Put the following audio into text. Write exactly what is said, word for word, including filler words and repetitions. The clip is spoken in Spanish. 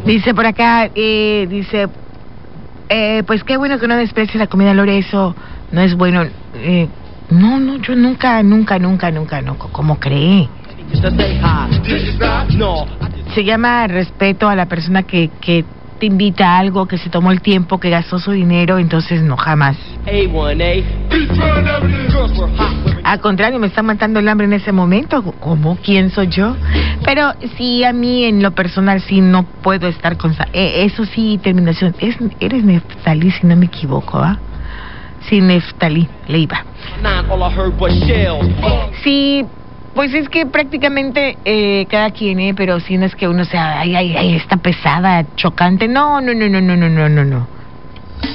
Dice por acá, eh, dice, eh, pues qué bueno que no desprecie la comida, Lore, eso no es bueno. Eh, no, no, yo nunca, nunca, nunca, nunca, no, ¿cómo cree? Se llama respeto a la persona que, que te invita a algo, que se tomó el tiempo, que gastó su dinero, entonces no, jamás. Al contrario, me está matando el hambre en ese momento. ¿Cómo? ¿Quién soy yo? Pero sí, a mí en lo personal sí no puedo estar con... Eh, eso sí, terminación. Es, eres Neftalí, si no me equivoco, ¿ah? ¿eh? Sí, Neftalí, Leiva. Sí, pues es que prácticamente eh, cada quien, ¿eh? Pero sí no es que uno sea, ay, ay, ay, está pesada, chocante. No, no, no, no, no, no, no, no, no.